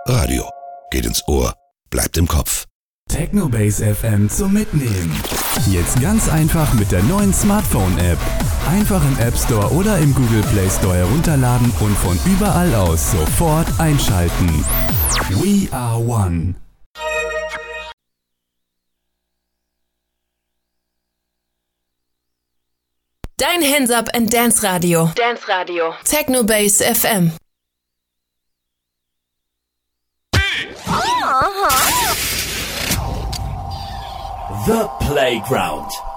Radio. Geht ins Ohr, bleibt im Kopf. Technobase FM zum Mitnehmen. Jetzt ganz einfach mit der neuen Smartphone-App. Einfach im App Store oder im Google Play Store herunterladen und von überall aus sofort einschalten. We are one. Dein Hands Up and Dance Radio. Dance Radio. Technobase FM. The Playground.